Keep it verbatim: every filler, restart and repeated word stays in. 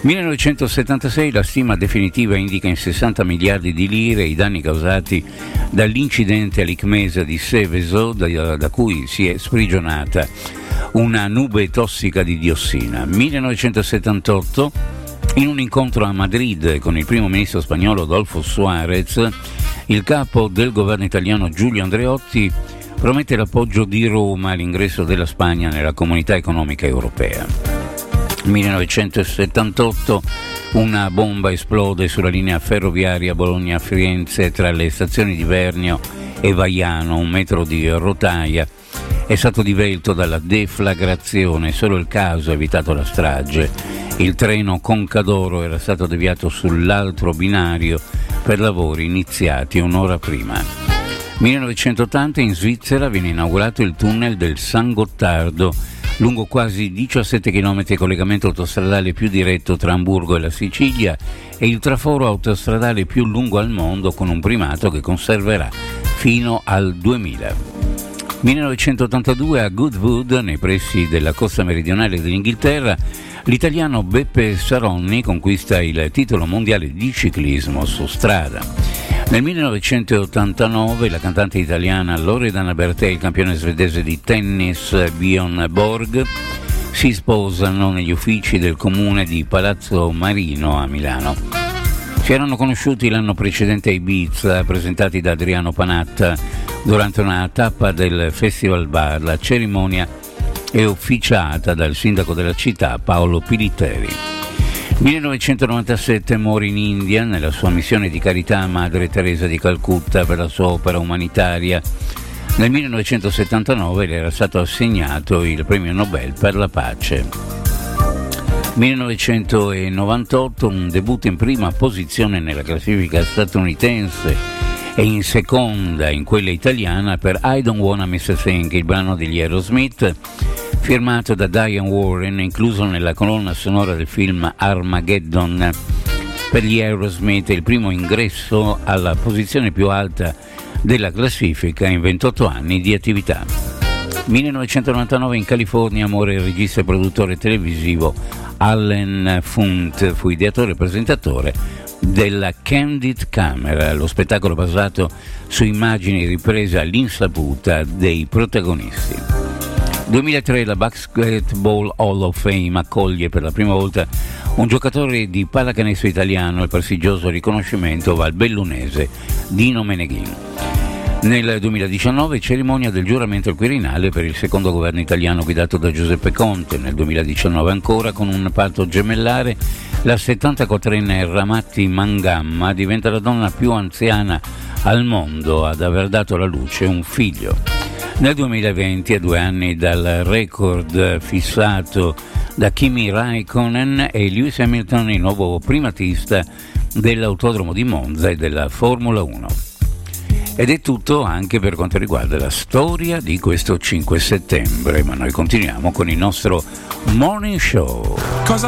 millenovecentosettantasei la stima definitiva indica in sessanta miliardi di lire i danni causati dall'incidente all'Icmesa di Seveso, da, da cui si è sprigionata una nube tossica di diossina. millenovecentosettantotto, in un incontro a Madrid con il primo ministro spagnolo Adolfo Suárez, il capo del governo italiano Giulio Andreotti promette l'appoggio di Roma all'ingresso della Spagna nella Comunità Economica Europea. millenovecentosettantotto, una bomba esplode sulla linea ferroviaria Bologna-Firenze tra le stazioni di Vernio e Vaiano, un metro di rotaia è stato divelto dalla deflagrazione, solo il caso ha evitato la strage. Il treno Concadoro era stato deviato sull'altro binario per lavori iniziati un'ora prima. millenovecentottanta, in Svizzera viene inaugurato il tunnel del San Gottardo, lungo quasi diciassette chilometri, collegamento autostradale più diretto tra Amburgo e la Sicilia e il traforo autostradale più lungo al mondo, con un primato che conserverà fino al duemila. millenovecentottantadue, a Goodwood, nei pressi della costa meridionale dell'Inghilterra, l'italiano Beppe Saronni conquista il titolo mondiale di ciclismo su strada. Nel millenovecentottantanove la cantante italiana Loredana Bertè e il campione svedese di tennis Björn Borg si sposano negli uffici del comune di Palazzo Marino a Milano. Si erano conosciuti l'anno precedente a Ibiza, presentati da Adriano Panatta durante una tappa del Festival Bar. La cerimonia è officiata dal sindaco della città Paolo Piliteri. millenovecentonovantasette muore in India nella sua missione di carità Madre Teresa di Calcutta per la sua opera umanitaria. Nel millenovecentosettantanove le era stato assegnato il premio Nobel per la pace. millenovecentonovantotto, un debutto in prima posizione nella classifica statunitense e in seconda in quella italiana per I Don't Wanna Miss a Thing, il brano degli Aerosmith, firmato da Diane Warren, incluso nella colonna sonora del film Armageddon. Per gli Aerosmith è il primo ingresso alla posizione più alta della classifica in ventotto anni di attività. millenovecentonovantanove, in California muore il regista e produttore televisivo Allen Funt, fu ideatore e presentatore della Candid Camera, lo spettacolo basato su immagini riprese all'insaputa dei protagonisti. duemilatré, la Basketball Hall of Fame accoglie per la prima volta un giocatore di pallacanestro italiano. Il prestigioso riconoscimento va al bellunese Dino Meneghin. Nel duemiladiciannove, cerimonia del giuramento al Quirinale per il secondo governo italiano guidato da Giuseppe Conte. Nel duemiladiciannove ancora, con un parto gemellare, la settantaquattrenne Ramatti Mangamma diventa la donna più anziana al mondo ad aver dato alla luce un figlio. Nel duemilaventi, a due anni dal record fissato da Kimi Raikkonen, e Lewis Hamilton il nuovo primatista dell'Autodromo di Monza e della Formula uno. Ed è tutto anche per quanto riguarda la storia di questo cinque settembre, ma noi continuiamo con il nostro Morning Show. Cosa